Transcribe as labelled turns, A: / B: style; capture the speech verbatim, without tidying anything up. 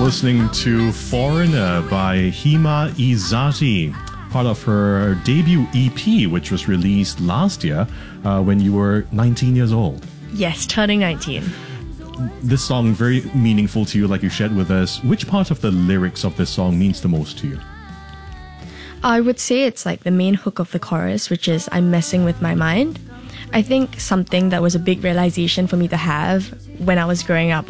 A: listening to Foreigner by Hima Izati, part of her debut E P, which was released last year uh, when you were nineteen years old.
B: Yes, turning nineteen.
A: This song, very meaningful to you, like you shared with us. Which part of the lyrics of this song means the most to you?
B: I would say it's like the main hook of the chorus, which is I'm messing with my mind. I think something that was a big realization for me to have when I was growing up